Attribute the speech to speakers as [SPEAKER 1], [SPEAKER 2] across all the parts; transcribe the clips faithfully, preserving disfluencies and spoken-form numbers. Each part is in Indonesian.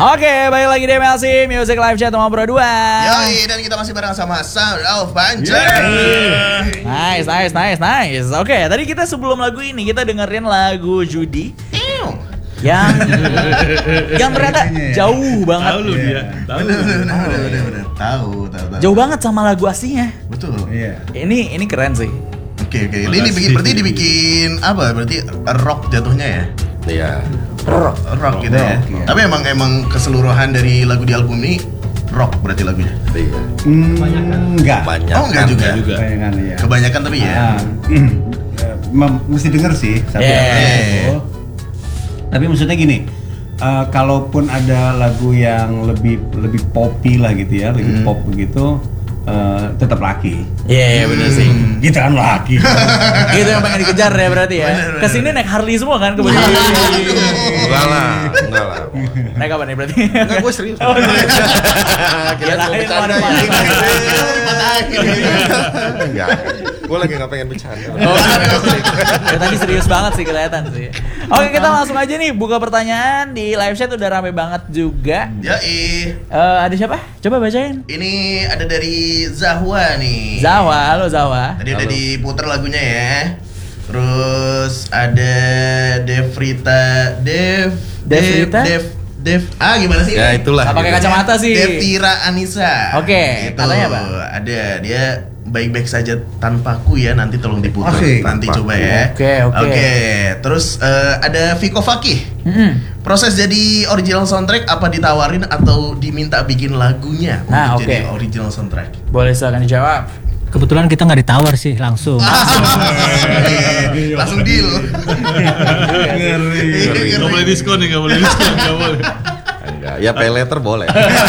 [SPEAKER 1] Oke, balik lagi di M L C Music Live Chat nomor dua.
[SPEAKER 2] Yoi, dan kita masih bareng sama Sound of Panca.
[SPEAKER 1] Nice, nice, nice, nice. Oke, tadi kita sebelum lagu ini kita dengerin lagu Judi yang yang ternyata jauh banget.
[SPEAKER 3] Tahu lu dia. Tahu.
[SPEAKER 2] Bener, bener, bener, bener, bener. Tahu, tahu, tahu.
[SPEAKER 1] Jauh banget sama lagu aslinya.
[SPEAKER 2] Betul.
[SPEAKER 4] Iya.
[SPEAKER 1] Ini ini keren sih.
[SPEAKER 2] Oke, oke. Ini dibikin berarti dibikin apa? Berarti rock jatuhnya ya?
[SPEAKER 3] Iya.
[SPEAKER 2] Rock, rock gitu ya.
[SPEAKER 4] Rock, iya.
[SPEAKER 2] Tapi emang emang keseluruhan dari lagu di album ini rock berarti lagunya.
[SPEAKER 3] Iya.
[SPEAKER 4] Hmm, enggak.
[SPEAKER 3] Banyak.
[SPEAKER 2] Oh, enggak juga.
[SPEAKER 3] juga.
[SPEAKER 4] Bayangan ya.
[SPEAKER 2] Kebanyakan tapi ya.
[SPEAKER 4] Ah, eh, mem- mesti denger sih satu
[SPEAKER 1] Yeah.
[SPEAKER 4] lagu. Tapi maksudnya gini, eh, kalaupun ada lagu yang lebih lebih poppy lah gitu ya, lebih
[SPEAKER 2] Hmm.
[SPEAKER 4] pop begitu, eh, tetap laki.
[SPEAKER 1] Iya, yeah, bener sih.
[SPEAKER 4] Gitu kan laki.
[SPEAKER 1] Gitu yang pengen dikejar ya berarti ya.
[SPEAKER 2] Bener, bener.
[SPEAKER 1] Kesini naik Harley semua kan kebetulan.
[SPEAKER 3] Enggak lah, enggak lah.
[SPEAKER 1] Naik apa nih berarti?
[SPEAKER 3] Enggak, gue serius.
[SPEAKER 1] Oh, serius.
[SPEAKER 3] Kira
[SPEAKER 1] Kirain
[SPEAKER 3] gue bercanda
[SPEAKER 1] mau
[SPEAKER 3] ya.
[SPEAKER 2] Dipatahin.
[SPEAKER 3] Enggak. Gue lagi enggak pengen bercanda.
[SPEAKER 1] Oh, ya, tadi serius banget sih kelihatan sih. Oke, kita langsung aja nih buka pertanyaan di live chat udah rame banget juga.
[SPEAKER 2] Yoi.
[SPEAKER 1] Eh, ada siapa? Coba bacain.
[SPEAKER 2] Ini ada dari Zahwa nih.
[SPEAKER 1] Zawa, halo Zawa.
[SPEAKER 2] Tadi udah
[SPEAKER 3] Halo.
[SPEAKER 2] diputer lagunya ya. Terus ada Devrita Dev Dev
[SPEAKER 1] Devrita?
[SPEAKER 2] Dev Dev ah gimana sih?
[SPEAKER 3] Ya itulah.
[SPEAKER 1] Nggak pakai
[SPEAKER 3] gitu.
[SPEAKER 1] kacamata sih.
[SPEAKER 2] Devira Anissa.
[SPEAKER 1] Oke,
[SPEAKER 2] Gitu.
[SPEAKER 1] katanya apa?
[SPEAKER 2] Ada dia baik-baik saja tanpaku ya, nanti tolong diputar.
[SPEAKER 4] Asik.
[SPEAKER 2] Nanti
[SPEAKER 3] Tanpaku.
[SPEAKER 2] coba ya.
[SPEAKER 1] Oke, oke.
[SPEAKER 2] Oke, terus eh, ada Viko Fakih.
[SPEAKER 1] Mm-mm.
[SPEAKER 2] Proses jadi original soundtrack apa ditawarin atau diminta bikin lagunya
[SPEAKER 1] Nah,
[SPEAKER 2] untuk
[SPEAKER 1] oke.
[SPEAKER 2] jadi original soundtrack?
[SPEAKER 1] Boleh silakan dijawab.
[SPEAKER 5] Kebetulan kita nggak ditawar sih langsung.
[SPEAKER 2] Langsung deal.
[SPEAKER 4] Ngeri.
[SPEAKER 3] Enggak boleh diskon nih, enggak boleh diskon, enggak boleh. Enggak, ya pay letter boleh.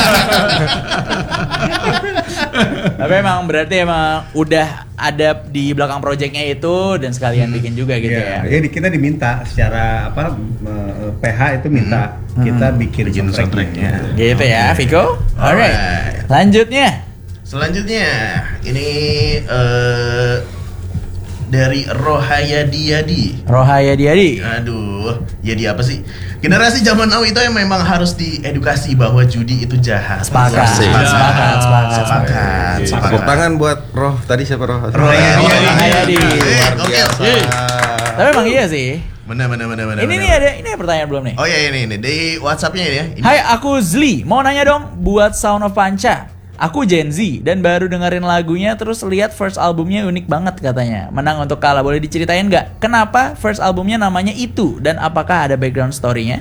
[SPEAKER 1] Tapi emang berarti emang udah ada di belakang proyeknya itu dan sekalian bikin juga gitu
[SPEAKER 4] Iya,
[SPEAKER 1] ya.
[SPEAKER 4] jadi kita diminta secara apa eh, P H itu minta kita bikin,
[SPEAKER 2] Bikin soundtracknya.
[SPEAKER 4] soundtracknya.
[SPEAKER 1] Gitu ya, Viko. Alright.
[SPEAKER 2] Alright.
[SPEAKER 1] Lanjutnya.
[SPEAKER 2] Selanjutnya ini eh, dari Rohayadi Yadi.
[SPEAKER 1] Rohaya Diadi.
[SPEAKER 2] Aduh, Yadi apa sih? Generasi zaman now itu yang memang harus diedukasi bahwa judi itu jahat.
[SPEAKER 1] Sepakat.
[SPEAKER 3] Asik.
[SPEAKER 1] Sepakat, sepakat, sepakat.
[SPEAKER 2] Sepakat.
[SPEAKER 3] Tepuk
[SPEAKER 2] Sepakat.
[SPEAKER 3] tangan buat Roh. Tadi siapa Roh?
[SPEAKER 2] Rohayadi.
[SPEAKER 1] Rohayadi.
[SPEAKER 2] Eh,
[SPEAKER 3] Luar
[SPEAKER 2] oke.
[SPEAKER 3] biasa.
[SPEAKER 1] Tapi emang iya sih.
[SPEAKER 2] Benar benar benar benar.
[SPEAKER 1] Ini
[SPEAKER 2] benar.
[SPEAKER 1] nih ada ini ada pertanyaan belum nih.
[SPEAKER 2] Oh iya ini ini di WhatsApp-nya ini ya. Ini.
[SPEAKER 1] Hai, aku Zli. Mau nanya dong buat Sound of Panca. Aku Gen Z dan baru dengerin lagunya terus lihat first albumnya unik banget katanya. Menang untuk kalah. Boleh diceritain nggak? Kenapa first albumnya namanya itu dan apakah ada background story-nya?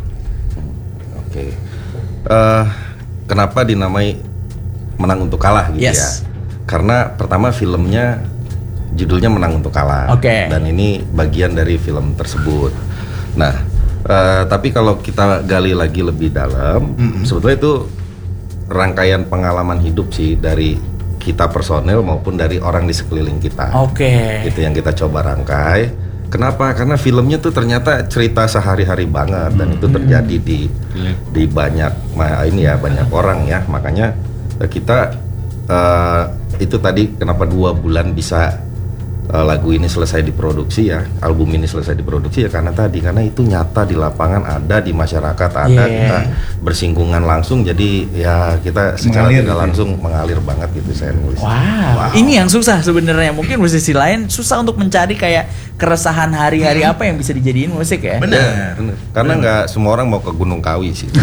[SPEAKER 3] Oke. Eh, kenapa dinamai Menang untuk Kalah gitu
[SPEAKER 1] Yes.
[SPEAKER 3] ya? Karena pertama filmnya judulnya Menang untuk Kalah.
[SPEAKER 1] Oke.
[SPEAKER 3] Dan ini bagian dari film tersebut. Nah, eh, tapi kalau kita gali lagi lebih dalam, sebetulnya itu rangkaian pengalaman hidup sih dari kita personel maupun dari orang di sekeliling kita.
[SPEAKER 1] Oke.
[SPEAKER 3] Itu yang kita coba rangkai. Kenapa? Karena filmnya tuh ternyata cerita sehari-hari banget dan itu terjadi di di banyak ma- ini ya banyak orang ya. Makanya eh, kita eh, itu tadi kenapa dua bulan bisa eh, lagu ini selesai diproduksi ya, album ini selesai diproduksi ya karena tadi karena itu nyata di lapangan ada di masyarakat ada
[SPEAKER 1] Yeah.
[SPEAKER 3] kita bersinggungan langsung jadi ya kita secara
[SPEAKER 4] Mengalir
[SPEAKER 3] tidak
[SPEAKER 4] gitu.
[SPEAKER 3] langsung mengalir banget gitu saya nulis.
[SPEAKER 1] Wow. Ini yang susah sebenarnya. Mungkin musisi lain susah untuk mencari kayak keresahan hari-hari apa yang bisa dijadiin musik ya.
[SPEAKER 2] Benar.
[SPEAKER 3] Bener. Karena nggak semua orang mau ke Gunung Kawi sih.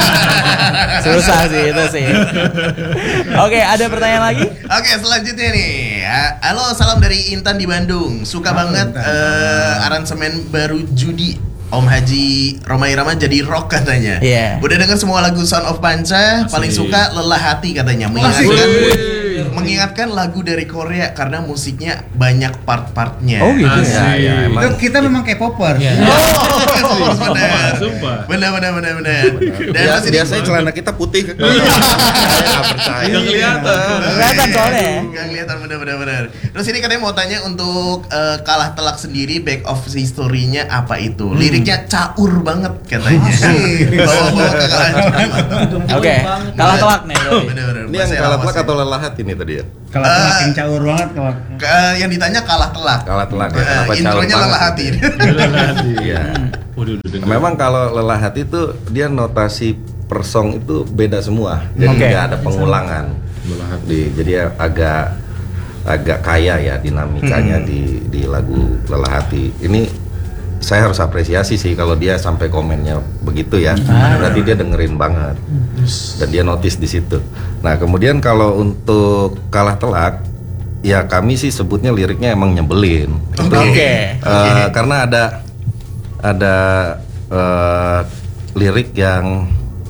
[SPEAKER 1] Susah sih itu sih. Oke, ada pertanyaan lagi?
[SPEAKER 2] Oke, selanjutnya nih. Ya, halo, salam dari Intan di Bandung. Suka
[SPEAKER 4] Halo,
[SPEAKER 2] banget
[SPEAKER 4] Intan.
[SPEAKER 2] eh, aransemen baru Judi. Om Haji Roma Irama jadi rock katanya.
[SPEAKER 1] Iya.
[SPEAKER 2] Udah denger semua lagu Sound of Panca, paling suka Lelah Hati katanya. Mengingatkan mengingatkan lagu dari Korea karena musiknya banyak part-partnya.
[SPEAKER 1] Oh, gitu ya?
[SPEAKER 3] Ya, ya, emang
[SPEAKER 4] Itu kita memang K-popper.
[SPEAKER 5] Iya.
[SPEAKER 2] Oh, benar.
[SPEAKER 3] Sumpah.
[SPEAKER 2] Benar benar benar benar. Dan
[SPEAKER 3] Biasa,
[SPEAKER 2] masih
[SPEAKER 3] biasanya celana kita putih. Saya nggak percaya.
[SPEAKER 2] Nggak kelihatan.
[SPEAKER 1] Kelihatan soalnya ya.
[SPEAKER 2] Nggak kelihatan benar-benar benar. Terus ini katanya mau tanya untuk eh, Kalah Telak sendiri back of history-nya apa itu? Liriknya caur banget katanya. Bawa-bawa ke Kalah Telak.
[SPEAKER 1] Oke, kalah telak nih. berarti.
[SPEAKER 2] Benar-benar.
[SPEAKER 3] Ini yang
[SPEAKER 2] Bahasa
[SPEAKER 3] kalah
[SPEAKER 2] lawas
[SPEAKER 3] telak
[SPEAKER 2] ya.
[SPEAKER 3] atau lelah hati nih tadi ya?
[SPEAKER 4] Kalau
[SPEAKER 2] Eh.
[SPEAKER 4] telak yang caur banget kalau
[SPEAKER 2] Ke- yang ditanya Kalah Telak.
[SPEAKER 3] Kalah telak ya.
[SPEAKER 2] Eh,
[SPEAKER 3] Kenapa
[SPEAKER 2] intronya
[SPEAKER 3] caur banget?
[SPEAKER 2] Lelah Hati.
[SPEAKER 3] Iya. Memang kalau lelah hati itu dia notasi per song itu beda semua, jadi
[SPEAKER 1] Oke.
[SPEAKER 3] nggak ada pengulangan. Di, jadi agak agak kaya ya dinamikanya di di lagu Lelah Hati. Ini saya harus apresiasi sih kalau dia sampai komennya begitu ya. Berarti dia dengerin banget dan dia notice di situ. Nah kemudian kalau untuk Kalah Telak, ya kami sih sebutnya liriknya emang nyebelin. Itu,
[SPEAKER 1] Oke.
[SPEAKER 3] eh, karena ada ada eh, lirik yang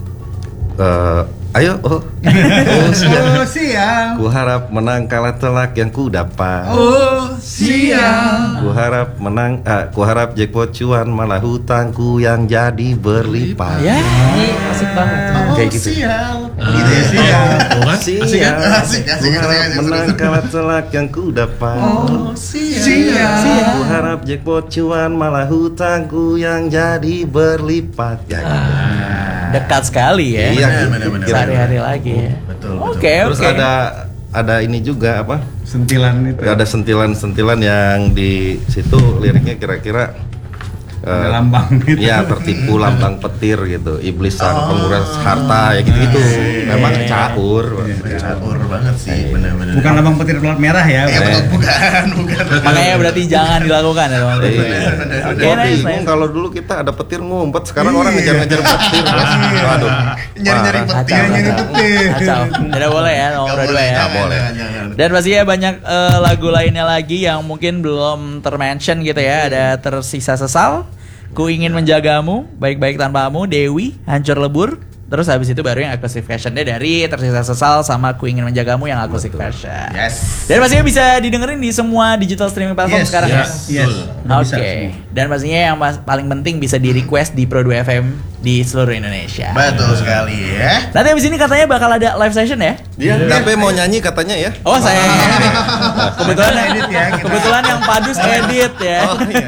[SPEAKER 3] eh, ayo oh, oh siang.
[SPEAKER 4] Oh siang.
[SPEAKER 3] Ku harap menang kalah telak yang ku dapat.
[SPEAKER 4] Oh siang.
[SPEAKER 3] Ku harap menang, ah, ku harap jackpot cuan malah hutangku yang jadi berlipat.
[SPEAKER 1] Ya, asik banget.
[SPEAKER 2] Oh,
[SPEAKER 3] Kayak gitu.
[SPEAKER 2] sial. Gitu ya.
[SPEAKER 3] Siang,
[SPEAKER 2] Asik,
[SPEAKER 3] siang.
[SPEAKER 2] asik, asik,
[SPEAKER 3] Ku harap
[SPEAKER 2] asik,
[SPEAKER 3] menang
[SPEAKER 2] asik.
[SPEAKER 3] kalah telak yang ku dapat.
[SPEAKER 2] Oh, sial.
[SPEAKER 3] Ku harap jackpot cuan malah hutangku yang jadi berlipat. Ya, gitu.
[SPEAKER 1] Dekat sekali ya.
[SPEAKER 3] Iya,
[SPEAKER 2] Benar,
[SPEAKER 3] gitu.
[SPEAKER 2] benar, benar.
[SPEAKER 1] Sehari-hari lagi ya.
[SPEAKER 2] Betul, betul.
[SPEAKER 1] Oke,
[SPEAKER 3] Terus
[SPEAKER 1] oke.
[SPEAKER 3] ada ada ini juga apa?
[SPEAKER 4] Sentilan itu.
[SPEAKER 3] Ada sentilan-sentilan yang di situ liriknya kira-kira
[SPEAKER 4] Ada
[SPEAKER 3] eh,
[SPEAKER 4] lambang gitu.
[SPEAKER 3] ya tertipu lambang petir gitu, iblis sang penguras harta ya gitu-gitu. Memang caur.
[SPEAKER 2] Caur banget sih, benar-benar.
[SPEAKER 4] Bukan lambang petir pelat merah ya.
[SPEAKER 2] Eh, betul, bukan, bukan.
[SPEAKER 1] Makanya berarti jangan dilakukan ya teman-teman.
[SPEAKER 3] Iya.
[SPEAKER 1] Oke,
[SPEAKER 3] Gua
[SPEAKER 1] nice,
[SPEAKER 3] bingung
[SPEAKER 1] nice.
[SPEAKER 3] kalau dulu kita ada petir ngumpet, sekarang orang ngejar-ngejar petir. Waduh.
[SPEAKER 2] Nyari-nyari
[SPEAKER 3] parah.
[SPEAKER 2] petir,
[SPEAKER 1] Kacau,
[SPEAKER 2] nyari
[SPEAKER 1] kacau.
[SPEAKER 2] petir.
[SPEAKER 1] Kacau. Tidak boleh ya, nomor
[SPEAKER 2] Nggak
[SPEAKER 1] dua
[SPEAKER 2] boleh,
[SPEAKER 1] ya.
[SPEAKER 2] nggak
[SPEAKER 3] boleh.
[SPEAKER 2] Jangan, jangan.
[SPEAKER 1] Dan pastinya banyak eh, lagu lainnya lagi yang mungkin belum termention gitu ya. Ada Tersisa Sesal, Ku Ingin Menjagamu, Baik-Baik Tanpamu, Dewi, Hancur Lebur. Terus habis itu baru yang acoustic versionnya dari Tersisa Sesal sama Ku Ingin Menjagamu yang acoustic version.
[SPEAKER 2] Yes.
[SPEAKER 1] Dan pastinya bisa didengerin di semua digital streaming platform
[SPEAKER 4] Yes,
[SPEAKER 1] sekarang
[SPEAKER 4] yes,
[SPEAKER 1] ya.
[SPEAKER 4] yes. Udah
[SPEAKER 1] Oke.
[SPEAKER 4] bisa semua.
[SPEAKER 1] Dan pastinya yang mas- paling penting bisa di request di Pro dua F M di seluruh Indonesia.
[SPEAKER 2] Betul sekali ya.
[SPEAKER 1] Nanti abis ini katanya bakal ada live session ya?
[SPEAKER 3] Iya, tapi mau nyanyi katanya ya.
[SPEAKER 1] Oh saya kebetulan yang
[SPEAKER 4] Edit ya, kita.
[SPEAKER 1] kebetulan yang padus edit ya.
[SPEAKER 3] Oh iya.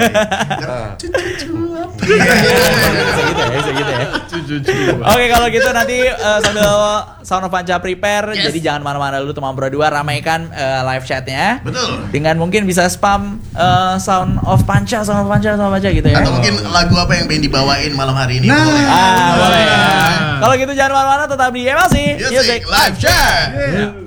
[SPEAKER 1] Bisa gitu ya, bisa gitu ya. Oke kalau gitu nanti eh, sambil Sound of Panca prepare,
[SPEAKER 2] Yes.
[SPEAKER 1] jadi jangan mana-mana dulu teman Pro dua, ramaikan eh, live chatnya.
[SPEAKER 2] Betul.
[SPEAKER 1] Dengan mungkin bisa spam eh, Sound of Panca, Sound of Panca, Sound of Panca gitu ya.
[SPEAKER 2] Atau mungkin lagu apa yang pengen dibawain malam hari ini?
[SPEAKER 4] Nah.
[SPEAKER 2] Boleh.
[SPEAKER 1] Ah boleh ya. Kalau gitu jangan mana-mana, tetap di M L C
[SPEAKER 2] Music Live Chat.
[SPEAKER 4] Yeah.